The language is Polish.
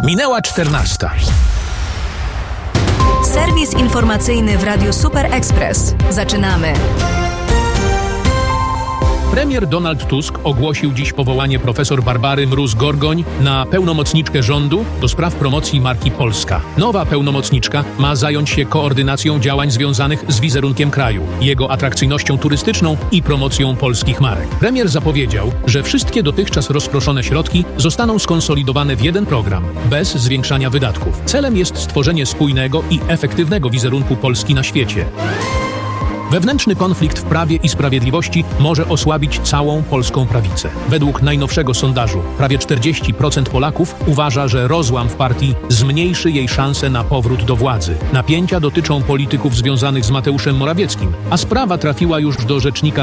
Minęła 14. Serwis informacyjny w Radiu Super Express. Zaczynamy. Premier Donald Tusk ogłosił dziś powołanie profesor Barbary Mróz-Gorgoń na pełnomocniczkę rządu do spraw promocji marki Polska. Nowa pełnomocniczka ma zająć się koordynacją działań związanych z wizerunkiem kraju, jego atrakcyjnością turystyczną i promocją polskich marek. Premier zapowiedział, że wszystkie dotychczas rozproszone środki zostaną skonsolidowane w jeden program, bez zwiększania wydatków. Celem jest stworzenie spójnego i efektywnego wizerunku Polski na świecie. Wewnętrzny konflikt w Prawie i Sprawiedliwości może osłabić całą polską prawicę. Według najnowszego sondażu prawie 40% Polaków uważa, że rozłam w partii zmniejszy jej szanse na powrót do władzy. Napięcia dotyczą polityków związanych z Mateuszem Morawieckim, a sprawa trafiła już do rzecznika